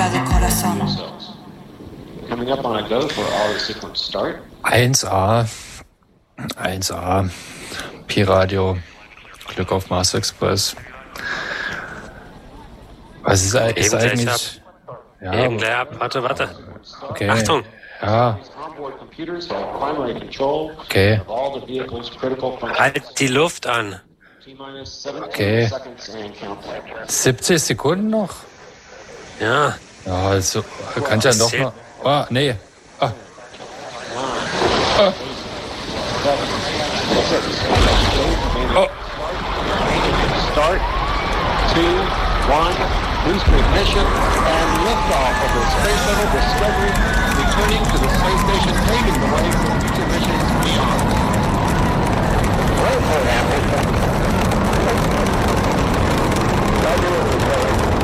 Águila de Corazón. Coming up on a go for auto sequence start. 1A. Pi-Radio. Glück auf Mars Express. Was ist eigentlich... Ja, Eben gleich ab. Warte. okay. Achtung. Ja, Onboard computers have primary control okay. of all the vehicle's critical functions. Halt die Luft an. T-minus 17 Okay. seconds and counting. 70 Sekunden noch? Ja. Ja, also kann ich ja noch mal... Ah, nee. Ah. Oh. Start, 2, 1, booster ignition, and liftoff of the Space Shuttle Discovery, returning to the space station, paving the way for future missions beyond. Roger,